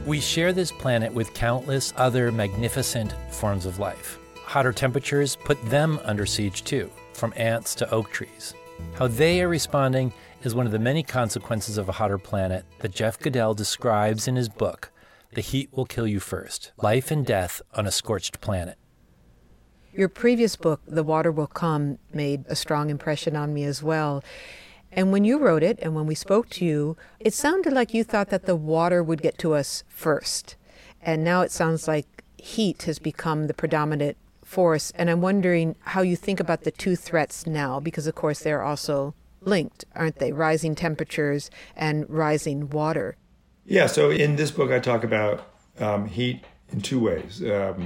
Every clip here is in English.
We share this planet with countless other magnificent forms of life. Hotter temperatures put them under siege too, from ants to oak trees. How they are responding is one of the many consequences of a hotter planet that Jeff Goodell describes in his book, The Heat Will Kill You First: Life and Death on a Scorched Planet. Your previous book, The Water Will Come, made a strong impression on me as well. And when you wrote it, and when we spoke to you, it sounded like you thought that the water would get to us first. And now it sounds like heat has become the predominant force. And I'm wondering how you think about the two threats now, because of course they're also linked, aren't they? Rising temperatures and rising water. Yeah, so in this book I talk about heat in two ways.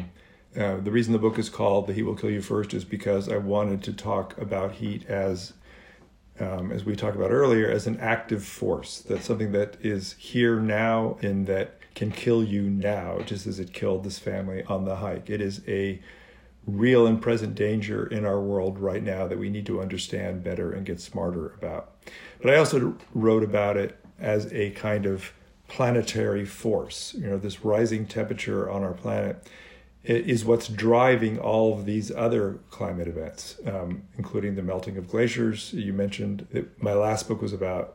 The reason the book is called The Heat Will Kill You First is because I wanted to talk about heat as we talked about earlier, as an active force. That's something that is here now and that can kill you now, just as it killed this family on the hike. It is a real and present danger in our world right now that we need to understand better and get smarter about. But I also wrote about it as a kind of planetary force. This rising temperature on our planet is what's driving all of these other climate events, including the melting of glaciers. You mentioned that my last book was about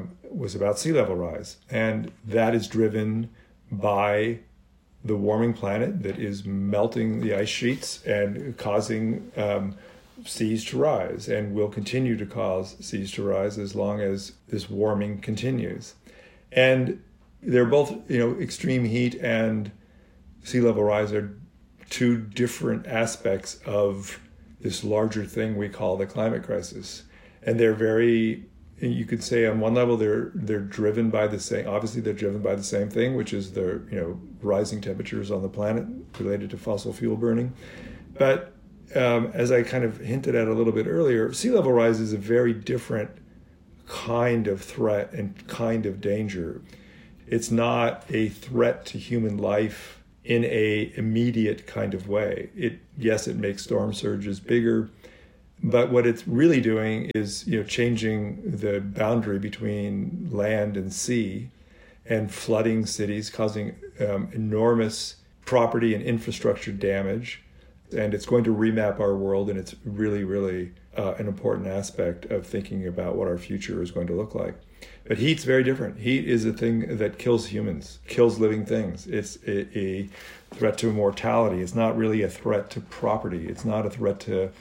sea level rise, and that is driven by the warming planet that is melting the ice sheets and causing seas to rise, and will continue to cause seas to rise as long as this warming continues. And they're both, extreme heat and sea level rise are two different aspects of this larger thing we call the climate crisis. And they're very, you could say on one level, they're driven by the same, obviously they're driven by the same thing, which is the, rising temperatures on the planet related to fossil fuel burning. But as I kind of hinted at a little bit earlier, sea level rise is a very different kind of threat and kind of danger. It's not a threat to human life in a immediate kind of way. Yes, it makes storm surges bigger, but what it's really doing is, changing the boundary between land and sea and flooding cities, causing enormous property and infrastructure damage. And it's going to remap our world, and it's really, really an important aspect of thinking about what our future is going to look like. But heat's very different. Heat is a thing that kills humans, kills living things. It's a threat to mortality. It's not really a threat to property. It's not a threat to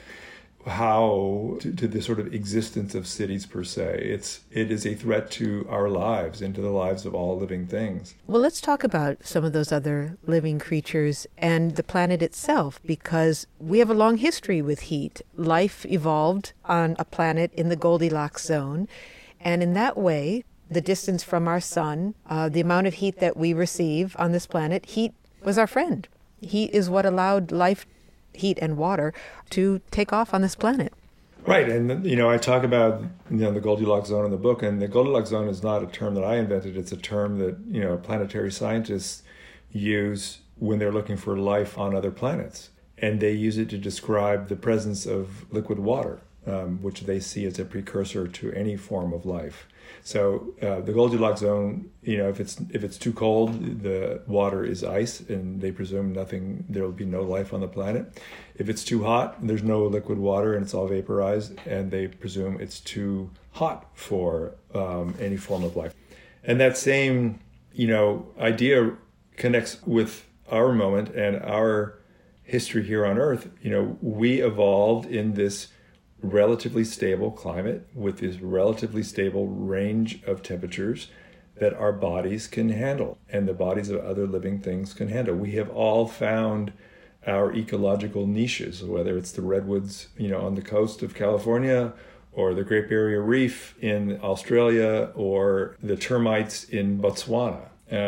to the sort of existence of cities per se. It is a threat to our lives and to the lives of all living things. Well, let's talk about some of those other living creatures and the planet itself, because we have a long history with heat. Life evolved on a planet in the Goldilocks zone. And in that way, the distance from our sun, the amount of heat that we receive on this planet, heat was our friend. Heat is what allowed life, heat and water, to take off on this planet. Right, and I talk about the Goldilocks zone in the book, and the Goldilocks zone is not a term that I invented. It's a term that planetary scientists use when they're looking for life on other planets, and they use it to describe the presence of liquid water, which they see as a precursor to any form of life. So the Goldilocks zone, if it's too cold, the water is ice, and they presume there will be no life on the planet. If it's too hot, there's no liquid water, and it's all vaporized, and they presume it's too hot for any form of life. And that same, idea connects with our moment and our history here on Earth. We evolved in this relatively stable climate with this relatively stable range of temperatures that our bodies can handle and the bodies of other living things can handle. We have all found our ecological niches, whether it's the redwoods, on the coast of California, or the Great Barrier Reef in Australia, or the termites in Botswana.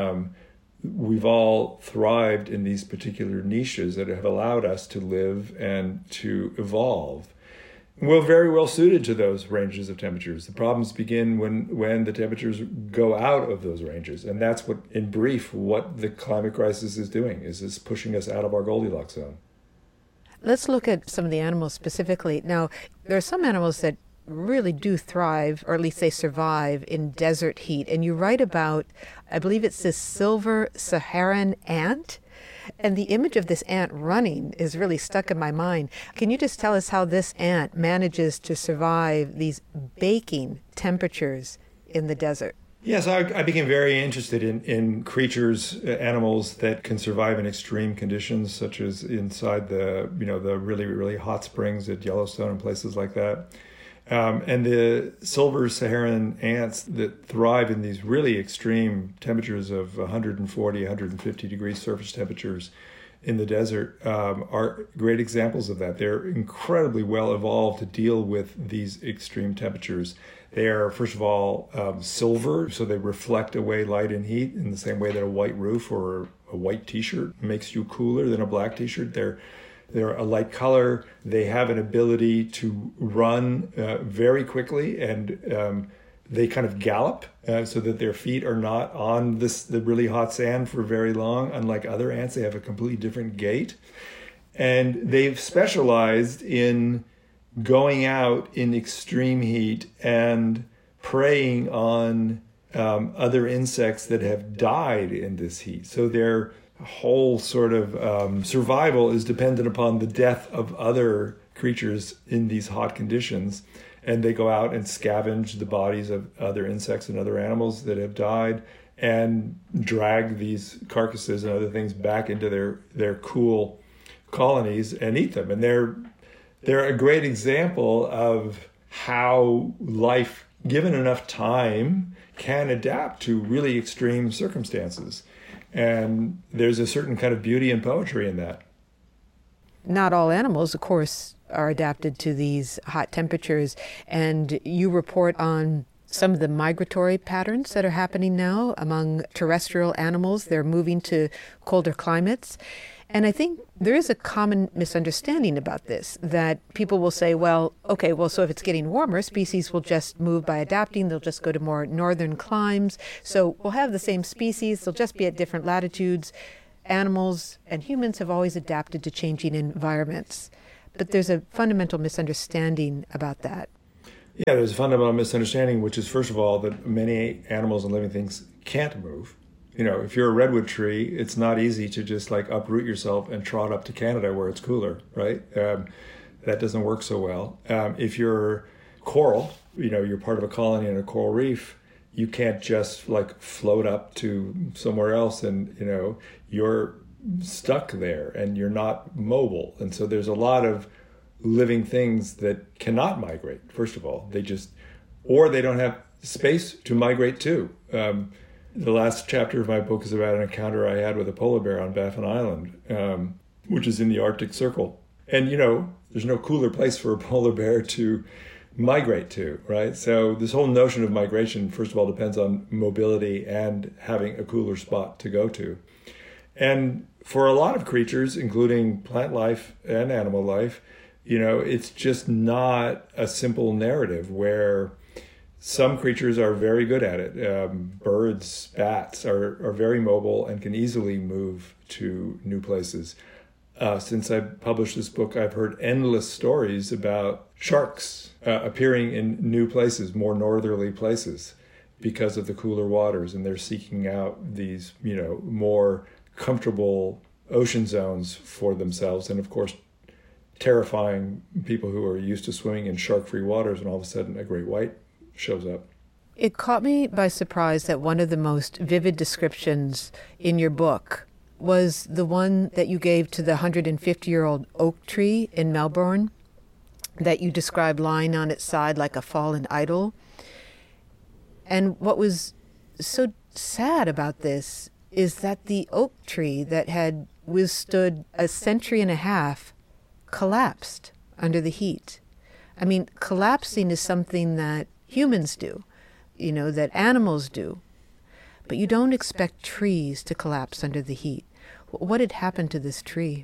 We've all thrived in these particular niches that have allowed us to live and to evolve. We're very well suited to those ranges of temperatures. The problems begin when the temperatures go out of those ranges. And that's what, in brief, what the climate crisis is doing, is pushing us out of our Goldilocks zone. Let's look at some of the animals specifically. Now, there are some animals that really do thrive, or at least they survive, in desert heat. And you write about, I believe it's this silver Saharan ant. And the image of this ant running is really stuck in my mind. Can you just tell us how this ant manages to survive these baking temperatures in the desert? Yes, I became very interested in creatures, animals that can survive in extreme conditions, such as inside the really, really hot springs at Yellowstone and places like that. And the silver Saharan ants that thrive in these really extreme temperatures of 140, 150 degrees surface temperatures in the desert are great examples of that. They're incredibly well evolved to deal with these extreme temperatures. They are, first of all, silver, so they reflect away light and heat in the same way that a white roof or a white t-shirt makes you cooler than a black t-shirt. They're a light color. They have an ability to run very quickly, and they kind of gallop so that their feet are not on the really hot sand for very long. Unlike other ants, they have a completely different gait. And they've specialized in going out in extreme heat and preying on other insects that have died in this heat. So their whole sort of survival is dependent upon the death of other creatures in these hot conditions. And they go out and scavenge the bodies of other insects and other animals that have died and drag these carcasses and other things back into their cool colonies and eat them. And they're a great example of how life, given enough time, can adapt to really extreme circumstances. And there's a certain kind of beauty and poetry in that. Not all animals, of course, are adapted to these hot temperatures. And you report on some of the migratory patterns that are happening now among terrestrial animals. They're moving to colder climates. And I think there is a common misunderstanding about this, that people will say, so if it's getting warmer, species will just move by adapting. They'll just go to more northern climes. So we'll have the same species. They'll just be at different latitudes. Animals and humans have always adapted to changing environments. But there's a fundamental misunderstanding about that. Yeah, there's a fundamental misunderstanding, which is, first of all, that many animals and living things can't move. You know, if you're a redwood tree, it's not easy to just uproot yourself and trot up to Canada where it's cooler, right? That doesn't work so well. If you're coral, you're part of a colony in a coral reef, you can't just float up to somewhere else and, you're stuck there and you're not mobile. And so there's a lot of living things that cannot migrate, first of all. Or they don't have space to migrate to. The last chapter of my book is about an encounter I had with a polar bear on Baffin Island, which is in the Arctic Circle. And, there's no cooler place for a polar bear to migrate to, right? So this whole notion of migration, first of all, depends on mobility and having a cooler spot to go to. And for a lot of creatures, including plant life and animal life, it's just not a simple narrative where some creatures are very good at it. Birds, bats are very mobile and can easily move to new places. Since I published this book, I've heard endless stories about sharks appearing in new places, more northerly places, because of the cooler waters. And they're seeking out these, more comfortable ocean zones for themselves. And of course, terrifying people who are used to swimming in shark-free waters, and all of a sudden a great white shows up. It caught me by surprise that one of the most vivid descriptions in your book was the one that you gave to the 150-year-old oak tree in Melbourne that you described lying on its side like a fallen idol. And what was so sad about this is that the oak tree that had withstood a century and a half collapsed under the heat. I mean, collapsing is something that humans do, that animals do. But you don't expect trees to collapse under the heat. What had happened to this tree?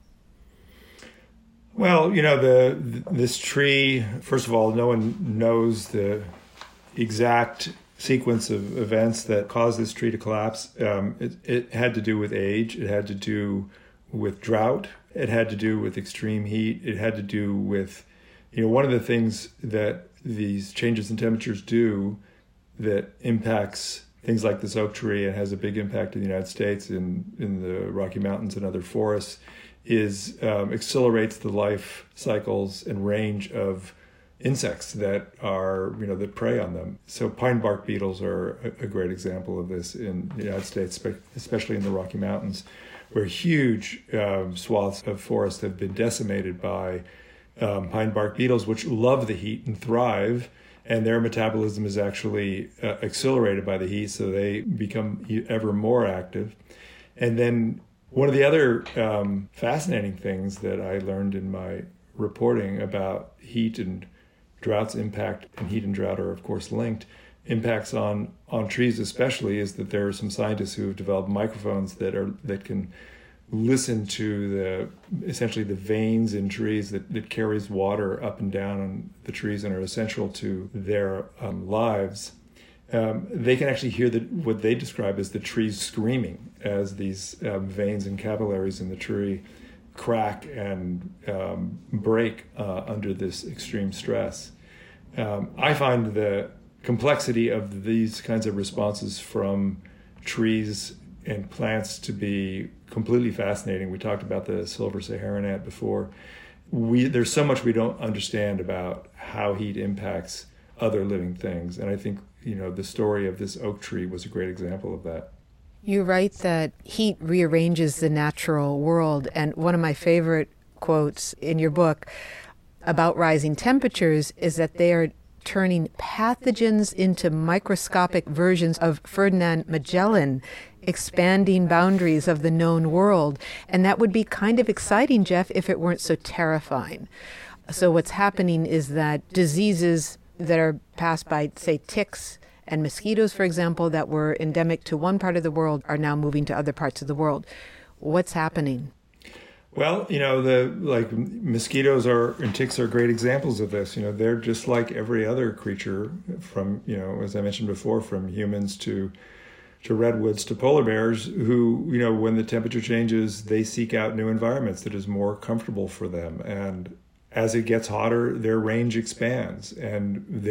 Well, this tree, first of all, no one knows the exact sequence of events that caused this tree to collapse. It had to do with age. It had to do with drought. It had to do with extreme heat. It had to do with, one of the things that these changes in temperatures do that impacts things like this oak tree and has a big impact in the United States in the Rocky Mountains and other forests is accelerates the life cycles and range of insects that are, that prey on them. So pine bark beetles are a great example of this in the United States, especially in the Rocky Mountains, where huge swaths of forest have been decimated by pine bark beetles, which love the heat and thrive, and their metabolism is actually accelerated by the heat, so they become ever more active. And then one of the other fascinating things that I learned in my reporting about heat and drought's impact, and heat and drought are of course linked, impacts on trees especially, is that there are some scientists who have developed microphones that can listen to essentially the veins in trees that carries water up and down on the trees and are essential to their lives. They can actually hear what they describe as the trees screaming as these veins and capillaries in the tree crack and break under this extreme stress. I find the complexity of these kinds of responses from trees and plants to be completely fascinating. We talked about the silver Saharan ant before. There's so much we don't understand about how heat impacts other living things. And I think, the story of this oak tree was a great example of that. You write that heat rearranges the natural world. And one of my favorite quotes in your book about rising temperatures is that they are turning pathogens into microscopic versions of Ferdinand Magellan, expanding boundaries of the known world. And that would be kind of exciting, Jeff, if it weren't so terrifying. So what's happening is that diseases that are passed by, say, ticks and mosquitoes, for example, that were endemic to one part of the world are now moving to other parts of the world. What's happening? Well, mosquitoes and ticks are great examples of this. They're just like every other creature from, as I mentioned before, from humans to redwoods to polar bears who, when the temperature changes, they seek out new environments that is more comfortable for them. And as it gets hotter, their range expands and